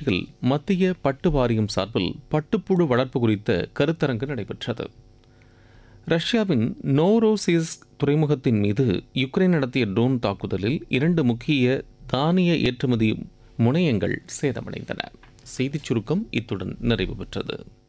புதுதில்லியில் மத்திய பட்டு வாரியம் சார்பில் பட்டுப்புழு வளர்ப்பு குறித்த கருத்தரங்கு நடைபெற்றது. ரஷ்யாவின் நோரோசிஸ்க் துறைமுகத்தின் மீது யுக்ரைன் நடத்திய ட்ரோன் தாக்குதலில் 2 முக்கிய தானிய ஏற்றுமதி முனையங்கள் சேதமடைந்தன. செய்திச் சுருக்கம் இத்துடன் நிறைவு பெற்றது.